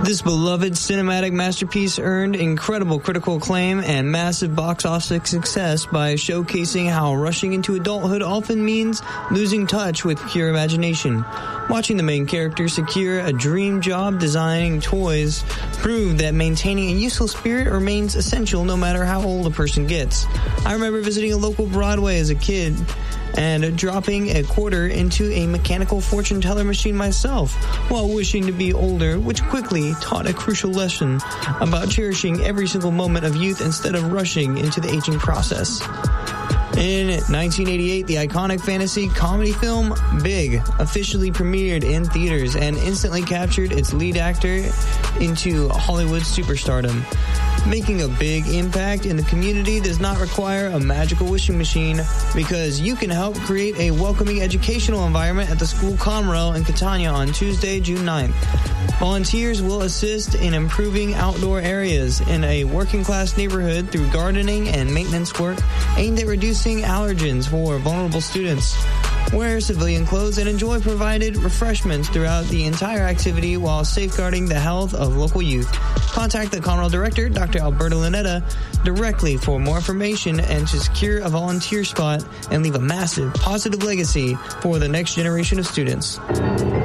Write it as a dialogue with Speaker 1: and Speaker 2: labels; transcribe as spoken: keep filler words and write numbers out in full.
Speaker 1: This beloved cinematic masterpiece earned incredible critical acclaim and massive box office success by showcasing how rushing into adulthood often means losing touch with pure imagination. Watching the main character secure a dream job designing toys proved that maintaining a youthful spirit remains essential no matter how old a person gets. I remember visiting a local Broadway as a kid and dropping a quarter into a mechanical fortune teller machine myself while wishing to be older, which quickly taught a crucial lesson about cherishing every single moment of youth instead of rushing into the aging process. In nineteen eighty-eight, the iconic fantasy comedy film Big officially premiered in theaters and instantly captured its lead actor into Hollywood superstardom. Making a big impact in the community does not require a magical wishing machine, because you can help create a welcoming educational environment at the school Conrail in Catania on Tuesday, June ninth. Volunteers will assist in improving outdoor areas in a working-class neighborhood through gardening and maintenance work aimed at reducing allergens for vulnerable students. Wear civilian clothes and enjoy provided refreshments throughout the entire activity while safeguarding the health of local youth. Contact the Conrail director, Doctor Alberto Lunetta, directly for more information and to secure a volunteer spot and leave a massive positive legacy for the next generation of students.